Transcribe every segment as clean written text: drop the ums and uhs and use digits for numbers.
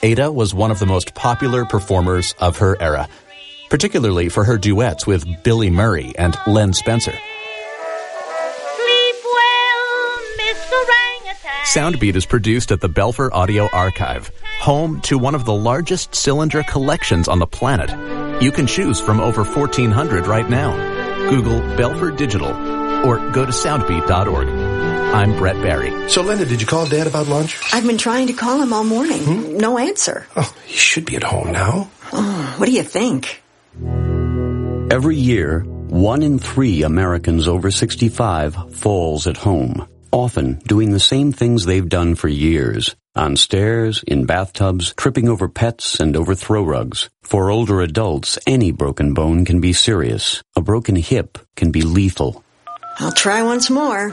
Ada was one of the most popular performers of her era, particularly for her duets with Billy Murray and Len Spencer. Sleep well, Mr. Orangutan. Soundbeat is produced at the Belfer Audio Archive, home to one of the largest cylinder collections on the planet. You can choose from over 1,400 right now. Google Belfer Digital or go to soundbeat.org. I'm Brett Barry. So, Linda, did you call Dad about lunch? I've been trying to call him all morning. No answer. Oh, he should be at home now. Oh, what do you think? Every year, 1 in 3 Americans over 65 falls at home, often doing the same things they've done for years. On stairs, in bathtubs, tripping over pets, and over throw rugs. For older adults, any broken bone can be serious. A broken hip can be lethal. I'll try once more.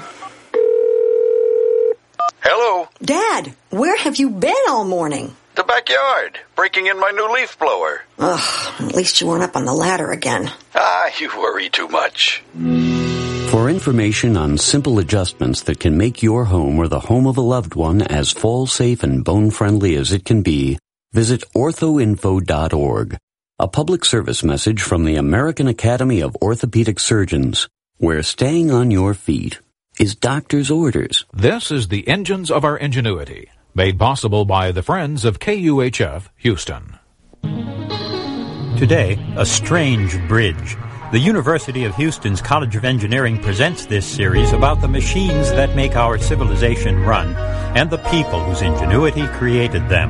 Hello? Dad, where have you been all morning? The backyard, breaking in my new leaf blower. Ugh, at least you weren't up on the ladder again. You worry too much. For information on simple adjustments that can make your home or the home of a loved one as fall-safe and bone-friendly as it can be, visit orthoinfo.org. A public service message from the American Academy of Orthopedic Surgeons, where staying on your feet is doctor's orders. This is the Engines of Our Ingenuity, made possible by the Friends of KUHF Houston. Today, a strange bridge. The University of Houston's College of Engineering presents this series about the machines that make our civilization run and the people whose ingenuity created them.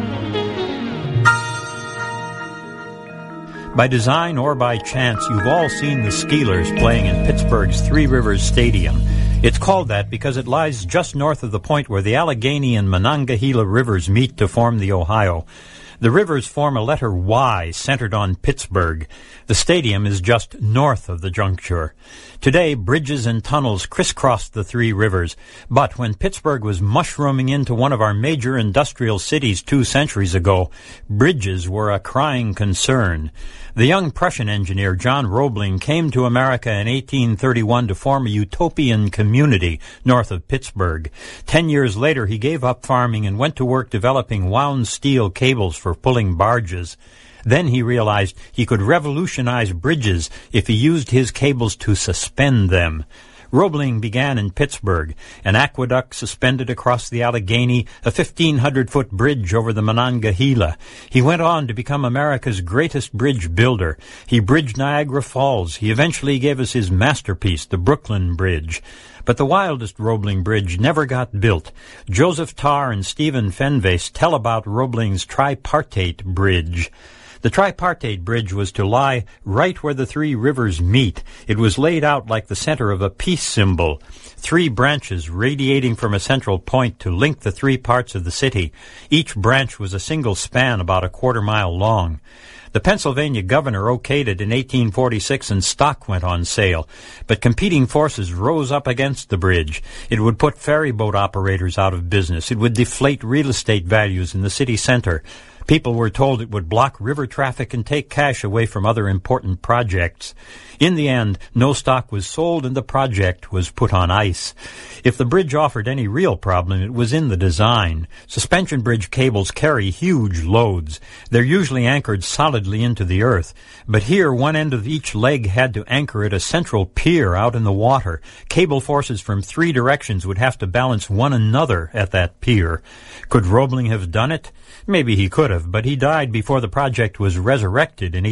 By design or by chance, you've all seen the Steelers playing in Pittsburgh's Three Rivers Stadium. It's called that because it lies just north of the point where the Allegheny and Monongahela rivers meet to form the Ohio. The rivers form a letter Y centered on Pittsburgh. The stadium is just north of the juncture. Today, bridges and tunnels crisscross the three rivers, but when Pittsburgh was mushrooming into one of our major industrial cities 2 centuries ago, bridges were a crying concern. The young Prussian engineer John Roebling came to America in 1831 to form a utopian community north of Pittsburgh. 10 years later, he gave up farming and went to work developing wound steel cables for pulling barges. Then he realized he could revolutionize bridges if he used his cables to suspend them. Roebling began in Pittsburgh, an aqueduct suspended across the Allegheny, a 1,500-foot bridge over the Monongahela. He went on to become America's greatest bridge builder. He bridged Niagara Falls. He eventually gave us his masterpiece, the Brooklyn Bridge. But the wildest Roebling Bridge never got built. Joseph Tarr and Stephen Fenves tell about Roebling's tripartite bridge. The tripartite bridge was to lie right where the three rivers meet. It was laid out like the center of a peace symbol. 3 branches radiating from a central point to link the 3 parts of the city. Each branch was a single span about a quarter-mile long. The Pennsylvania governor okayed it in 1846 and stock went on sale. But competing forces rose up against the bridge. It would put ferry boat operators out of business. It would deflate real estate values in the city center. People were told it would block river traffic and take cash away from other important projects. In the end, no stock was sold and the project was put on ice. If the bridge offered any real problem, it was in the design. Suspension bridge cables carry huge loads. They're usually anchored solidly into the earth. But here, one end of each leg had to anchor at a central pier out in the water. Cable forces from 3 directions would have to balance one another at that pier. Could Roebling have done it? Maybe he could have, but he died before the project was resurrected in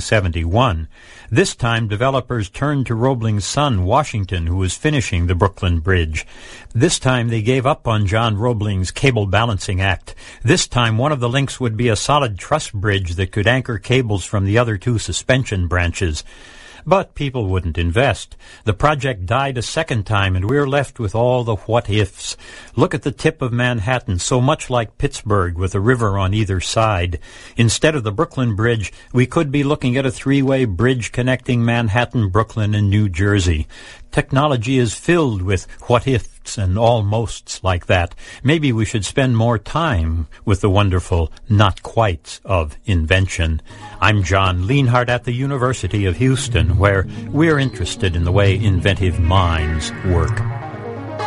1871. This time, developers turned to Roebling's son, Washington, who was finishing the Brooklyn Bridge. This time, they gave up on John Roebling's Cable Balancing Act. This time, one of the links would be a solid truss bridge that could anchor cables from the other 2 suspension branches. But people wouldn't invest. The project died a second time, and we're left with all the what-ifs. Look at the tip of Manhattan, so much like Pittsburgh, with a river on either side. Instead of the Brooklyn Bridge, we could be looking at a 3-way bridge connecting Manhattan, Brooklyn, and New Jersey. Technology is filled with what-ifs and almosts like that. Maybe we should spend more time with the wonderful not-quites of invention. I'm John Lienhardt at the University of Houston, where we're interested in the way inventive minds work.